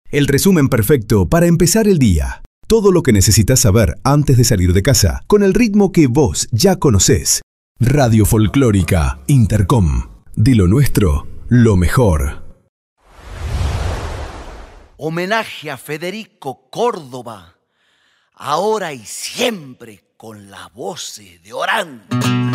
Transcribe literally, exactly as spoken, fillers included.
El resumen perfecto para empezar el día. Todo lo que necesitas saber antes de salir de casa, con el ritmo que vos ya conocés. Radio Folclórica Intercom. De lo nuestro, lo mejor. Homenaje a Federico Córdoba, ahora y siempre con la voz de Orán.